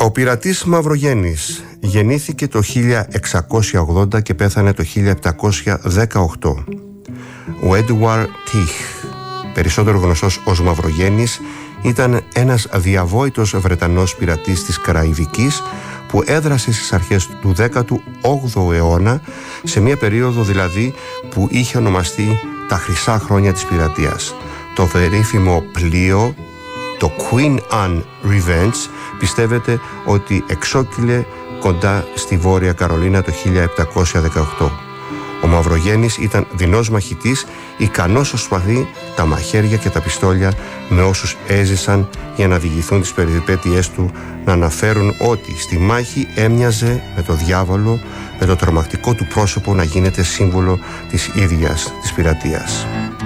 Ο πειρατής Μαυρογέννης γεννήθηκε το 1680 και πέθανε το 1718. Ο Έντουαρντ Τιχ, περισσότερο γνωστός ως Μαυρογέννης, ήταν ένας διαβόητος Βρετανός πειρατής της Καραϊβικής που έδρασε στις αρχές του 18ου αιώνα, σε μια περίοδο δηλαδή που είχε ονομαστεί τα χρυσά χρόνια της πειρατείας. Το περίφημο πλοίο, το Queen Anne Revenge, πιστεύετε ότι εξόκυλε κοντά στη Βόρεια Καρολίνα το 1718. Ο Μαυρογέννης ήταν δεινός μαχητής, ικανός ως σπαθί, τα μαχαίρια και τα πιστόλια με όσους έζησαν για να διηγηθούν τις περιπέτειές του, να αναφέρουν ότι στη μάχη έμοιαζε με το διάβολο, με το τρομακτικό του πρόσωπο να γίνεται σύμβολο της ίδιας της πειρατείας.